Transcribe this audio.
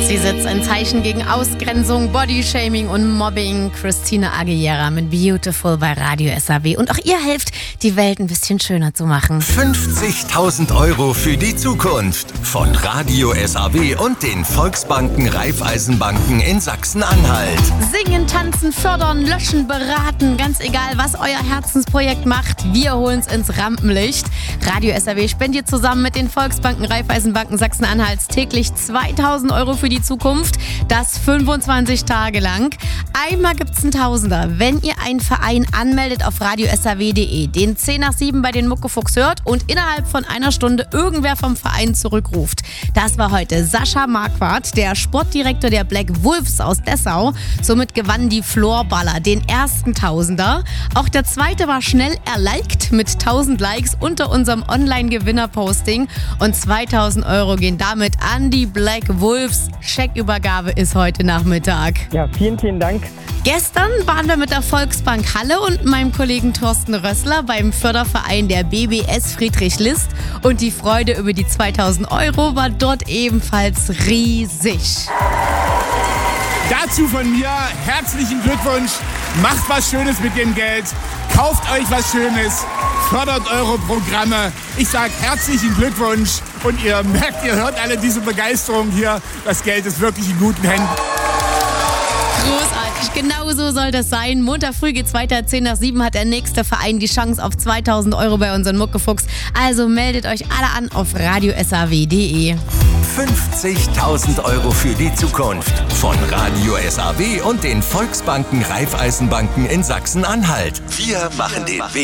Sie setzt ein Zeichen gegen Ausgrenzung, Bodyshaming und Mobbing. Christina Aguilera mit Beautiful bei Radio SAW. Und auch ihr helft, die Welt ein bisschen schöner zu machen. 50.000 € für die Zukunft von Radio SAW und den Volksbanken Raiffeisenbanken in Sachsen-Anhalt. Singen, tanzen, fördern, löschen, beraten. Ganz egal, was euer Herzensprojekt macht. Wir holen's ins Rampenlicht. Radio SAW spendiert zusammen mit den Volksbanken Raiffeisenbanken Sachsen-Anhalts täglich 2.000 € für die Zukunft. Das 25 Tage lang. Einmal gibt's einen Tausender, wenn ihr einen Verein anmeldet auf radiosaw.de, den 10 nach 7 bei den Muckefuchs hört und innerhalb von einer Stunde irgendwer vom Verein zurückruft. Das war heute Sascha Marquardt, der Sportdirektor der Black Wolves aus Dessau. Somit gewann die Floorballer den ersten Tausender. Auch der zweite war schnell erliked mit 1000 Likes unter unserem Online-Gewinner-Posting. Und 2.000 € gehen damit an die Black Wolves. Scheckübergabe ist heute Nachmittag. Ja, vielen, vielen Dank. Gestern waren wir mit der Volksbank Halle und meinem Kollegen Thorsten Rössler beim Förderverein der BBS Friedrich List. Und die Freude über die 2.000 € war dort ebenfalls riesig. Dazu von mir herzlichen Glückwunsch. Macht was Schönes mit dem Geld. Kauft euch was Schönes. Fördert eure Programme. Ich sage herzlichen Glückwunsch. Und ihr merkt, ihr hört alle diese Begeisterung hier. Das Geld ist wirklich in guten Händen. Großartig, genau so soll das sein. Montag früh geht's weiter, 10 nach 7 hat der nächste Verein die Chance auf 2.000 € bei unseren Muckefuchs. Also meldet euch alle an auf radiosaw.de. 50.000 € für die Zukunft von Radio SAW und den Volksbanken Raiffeisenbanken in Sachsen-Anhalt. Wir machen den Weg